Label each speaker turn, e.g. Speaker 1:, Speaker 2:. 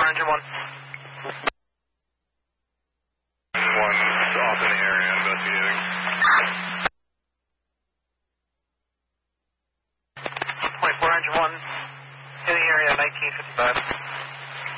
Speaker 1: engine 1.
Speaker 2: One's off in the area investigating.
Speaker 1: 24 engine 1 in the area 1955.